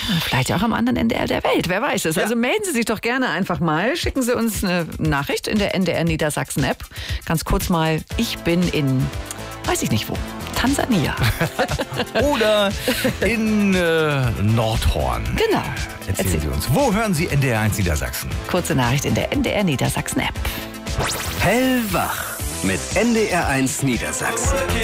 Vielleicht auch am anderen Ende der Welt, wer weiß es. Also melden Sie sich doch gerne einfach mal. Schicken Sie uns eine Nachricht in der NDR Niedersachsen App. Ganz kurz mal, ich bin in, weiß ich nicht wo, Tansania. Oder in Nordhorn. Genau. Erzählen Sie uns, wo hören Sie NDR 1 Niedersachsen? Kurze Nachricht in der NDR Niedersachsen App. Hellwach mit NDR 1 Niedersachsen.